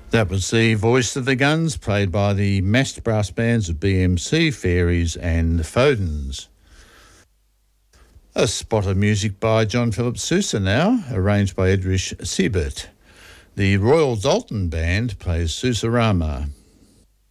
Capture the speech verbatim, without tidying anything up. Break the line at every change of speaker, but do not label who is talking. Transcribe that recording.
That was the Voice of the Guns, played by the massed brass bands of B M C, Fairies and the Fodens. A spot of music by John Philip Sousa now, arranged by Edrich Siebert. The Royal Dalton Band plays Sousa Rama.